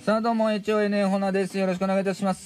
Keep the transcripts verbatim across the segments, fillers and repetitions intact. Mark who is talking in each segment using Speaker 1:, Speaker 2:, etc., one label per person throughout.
Speaker 1: さあどうも エイチオーエヌエー ほなです。よろしくお願いいたします。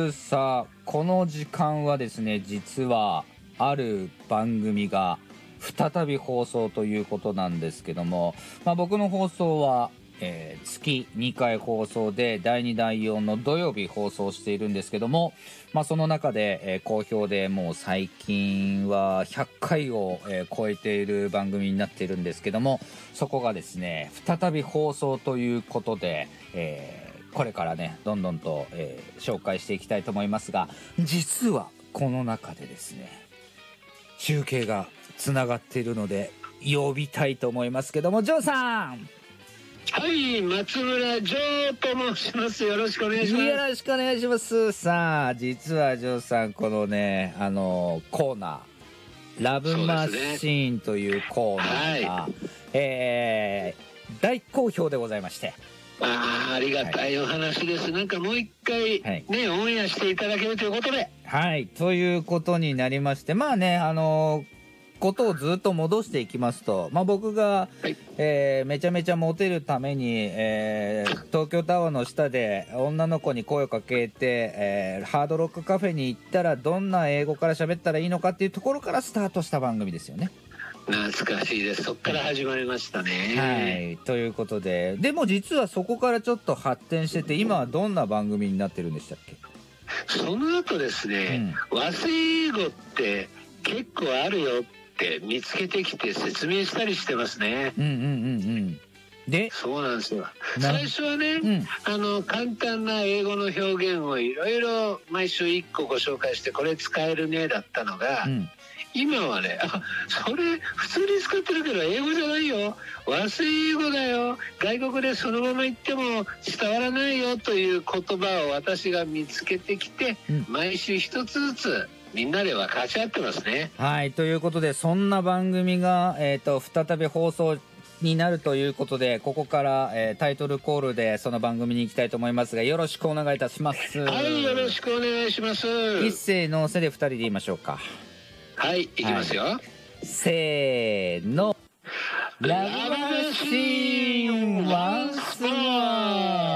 Speaker 1: さあこの時間はですね、実はある番組が再び放送ということなんですけども、まあ、僕の放送は、えー、月にかい放送でだいにだいよんの土曜日放送しているんですけども、まあ、その中で、えー、好評でもう最近はひゃっかいを、えー、超えている番組になっているんですけども、そこがですね再び放送ということで、えー、これからねどんどんと、えー、紹介していきたいと思いますが、実はこの中でですね中継がつながっているので呼びたいと思いますけども、ジョーさん。
Speaker 2: はい、松村ジョーと申します。よろしくお願いします。
Speaker 1: よろしくお願いします。さあ実はジョーさん、このねあのコーナーラブマシーンというコーナーが、ね、はい、えー、大好評でございまして、
Speaker 2: ああ、ありがたいお話です、はい、なんかもう一回ね、はい、オンエアしていただけるということで、
Speaker 1: はいということになりまして、まあねあのことをずっと戻していきますと、まあ、僕が、はい、えー、めちゃめちゃモテるために、えー、東京タワーの下で女の子に声をかけて、えー、ハードロックカフェに行ったらどんな英語から喋ったらいいのかっていうところからスタートした番組ですよね。
Speaker 2: 懐かしいです。そこから始まりましたね。
Speaker 1: はい、ということで、でも実はそこからちょっと発展してて、今はどんな番組になってるんでしたっけ？
Speaker 2: その後ですね、うん、和製英語って結構あるよって見つけてきて説明したりしてますね。
Speaker 1: うんうんうんうん。で、
Speaker 2: そうなんですよ。最初はね、うん、あの簡単な英語の表現をいろいろ毎週いっこご紹介して、これ使えるねだったのが、うん、今はね、あ、それ普通に使ってるけど英語じゃないよ、和製英語だよ、外国でそのまま言っても伝わらないよという言葉を私が見つけてきて、うん、毎週一つずつみんなで分かち合ってますね。
Speaker 1: はい、ということでそんな番組が、えーと、再び放送になるということで、ここから、えー、タイトルコールでその番組に行きたいと思いますが、よろしくお願いいたします。
Speaker 2: はい、よろしくお願いします。
Speaker 1: 一斉のせでふたりで言いましょうか。
Speaker 2: はい、いきますよ、はい、
Speaker 1: せーの、ラブマシーンワンスモア。